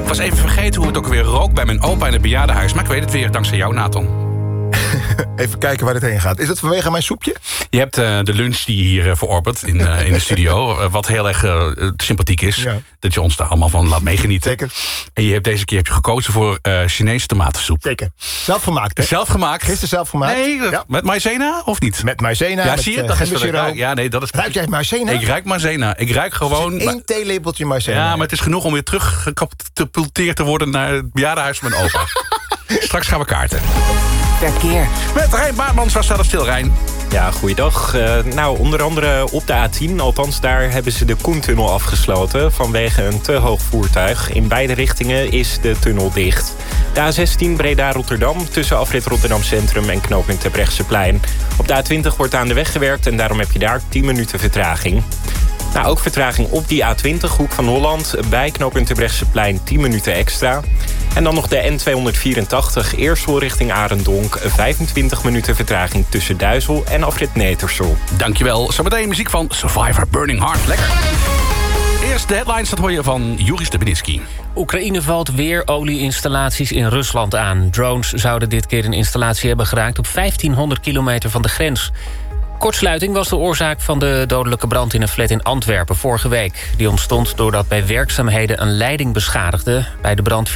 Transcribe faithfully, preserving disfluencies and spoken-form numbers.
Ik was even vergeten hoe het ook weer rook bij mijn opa in het bejaardenhuis. Maar ik weet het weer, dankzij jou, Nathan. Even kijken waar dit heen gaat. Is dat vanwege mijn soepje? Je hebt uh, de lunch die je hier uh, verorbert in, uh, in de studio. Uh, wat heel erg uh, sympathiek is. Ja. Dat je ons daar allemaal van laat meegenieten. Zeker. En je hebt deze keer heb je gekozen voor uh, Chinese tomatensoep. Zeker. Zelfgemaakt, hè? Zelfgemaakt. Gisteren zelfgemaakt. Nee, ja. Met maïzena of niet? Met maïzena. Ja, met, zie je? Uh, dat is ruik, ja, nee, dat is... Ruik jij maïzena? Ik ruik maïzena. Ik ruik gewoon... Eén theelepeltje maïzena. Ja, maar het is genoeg om weer teruggecatapulteerd te worden naar het bejaardenhuis van mijn opa. Straks gaan we kaarten. Verkeer. Met Rijn Baartmans, waar staat het stil, Rijn? Ja, goeiedag. Uh, nou, onder andere op de A tien, althans daar hebben ze de Koentunnel afgesloten vanwege een te hoog voertuig. In beide richtingen is de tunnel dicht. De A zestien Breda-Rotterdam tussen afrit Rotterdam Centrum en knooppunt Terbrechtseplein. Op de A twintig wordt aan de weg gewerkt en daarom heb je daar tien minuten vertraging. Nou, ook vertraging op die A twintig, Hoek van Holland, bij knooppunt Terbrechtseplein tien minuten extra. En dan nog de N tweehonderdvierentachtig, Eersel richting Arendonk, vijfentwintig minuten vertraging tussen Duizel en afrit Netersel. Dankjewel. Zometeen muziek van Survivor Burning Heart. Lekker. Eerst de headlines, dat hoor je van Joris Stubenitski. Oekraïne valt weer olieinstallaties in Rusland aan. Drones zouden dit keer een installatie hebben geraakt op vijftienhonderd kilometer van de grens. Kortsluiting was de oorzaak van de dodelijke brand in een flat in Antwerpen vorige week. Die ontstond doordat bij werkzaamheden een leiding beschadigde. Bij de brand